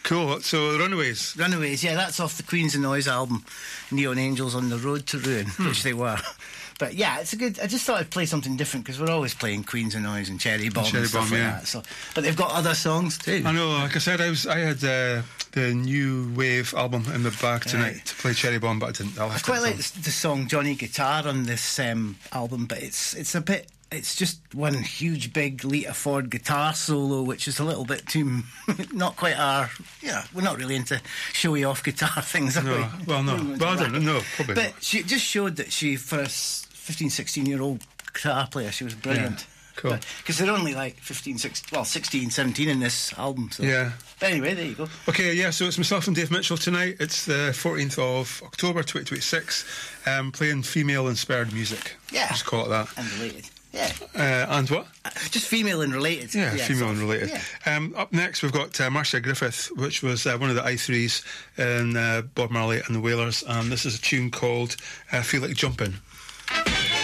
Cool. So Runaways. Runaways, yeah, that's off the Queens of Noise album, Neon Angels on the Road to Ruin, which they were. But yeah, it's a good. I just thought I'd play something different because we're always playing Queens of Noise and Cherry Bomb and stuff like that. So, but they've got other songs too. I know. Like I said, I had the New Wave album in the bag tonight to play Cherry Bomb, but I didn't. I quite like the song Johnny Guitar on this album, but it's a bit. It's just one huge big Lita Ford guitar solo, which is a little bit too not quite our. Yeah, we're not really into showy off guitar things, are we? Well, no. Well, I don't know. Probably. But not. she just showed that for a 15, 16-year-old guitar player, she was brilliant. Yeah. Cool. Because they're only like 16, 17 in this album. So. Yeah. But anyway, there you go. Okay, yeah, so it's myself and Dave Mitchell tonight. It's the 14th of October 2026. Playing female-inspired music. Yeah. Just call it that. And related. Yeah. And what? Just female and related. Yeah, female and related. Yeah. Up next, we've got Marcia Griffith, which was one of the I3s in Bob Marley and the Wailers. And this is a tune called Feel Like Jumping.